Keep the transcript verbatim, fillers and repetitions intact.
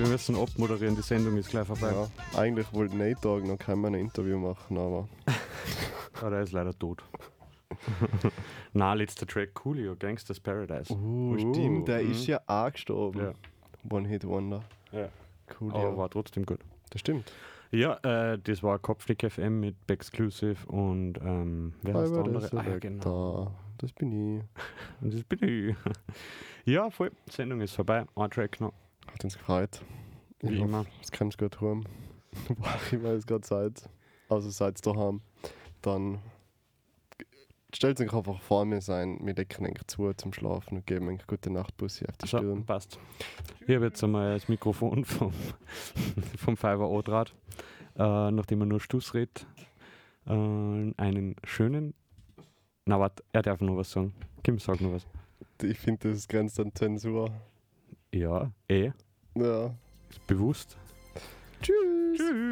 wir müssen abmoderieren, die Sendung ist gleich vorbei. Ja, eigentlich wollte Nate Dogg noch kein ein Interview machen, aber... aber er ist leider tot. Na, letzter Track, Coolio, Gangsters Paradise. Uh, stimmt, der mhm. ist ja auch gestorben. Ja. One-Hit-Wonder. Ja. Cool, Aber ja. war trotzdem gut. Das stimmt. Ja, äh, das war Kopflick F M mit Exclusive und ähm, wer heißt der andere? Ah, ja, genau. Da. Das bin ich. Und das bin ich. Ja, voll. Die Sendung ist vorbei. Ein Track noch. Hat uns gefreut. Wie ich immer. Hoffe, es kommt gut rum. Ich immer es gerade seid. Also seid ihr daheim. Dann stellt euch einfach vor mir sein. Wir decken eigentlich zu zum Schlafen und geben eine gute Nachtbussi auf die So, Stirn. passt. Hier habe jetzt einmal das Mikrofon vom, vom Fiverr O-Draht, äh, nachdem er nur Stuss redet, äh, einen schönen. Na, warte, er darf noch was sagen. Kim, sag noch was. Ich finde, das grenzt an Zensur. Ja, eh. Ja. Ist bewusst. Tschüss. Tschüss.